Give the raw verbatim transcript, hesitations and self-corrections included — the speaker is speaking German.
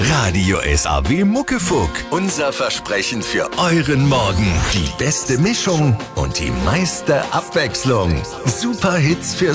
Radio S A W Muckefuck. Unser Versprechen für euren Morgen. Die beste Mischung und die meiste Abwechslung. Super Hits für